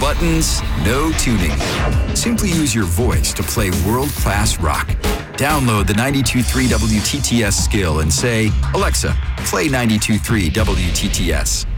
buttons, no tuning. Simply use your voice to play world-class rock. Download the 92.3 WTTS skill and say, Alexa, play 92.3 WTTS.